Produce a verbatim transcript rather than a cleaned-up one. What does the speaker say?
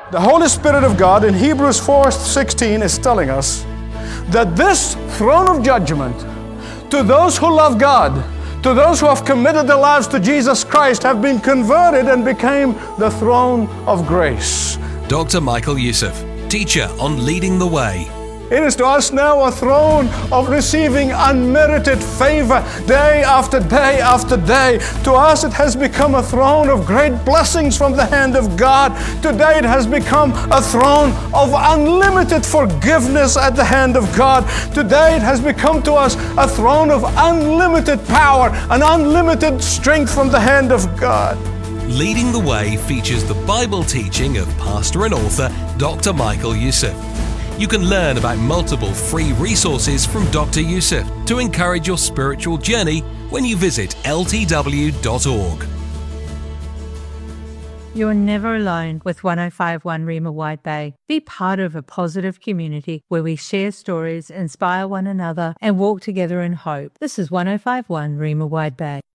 The Holy Spirit of God in Hebrews four sixteen is telling us that this throne of judgment to those who love God, to those who have committed their lives to Jesus Christ, have been converted and became the throne of grace. Doctor Michael Youssef, teacher on Leading the Way. It is to us now a throne of receiving unmerited favor day after day after day. To us it has become a throne of great blessings from the hand of God. Today it has become a throne of unlimited forgiveness at the hand of God. Today it has become to us a throne of unlimited power and unlimited strength from the hand of God. Leading the Way features the Bible teaching of pastor and author Doctor Michael Youssef. You can learn about multiple free resources from Doctor Youssef to encourage your spiritual journey when you visit L T W dot org. You're never alone with one oh five point one Rima Wide Bay. Be part of a positive community where we share stories, inspire one another, and walk together in hope. This is one oh five point one Rima Wide Bay.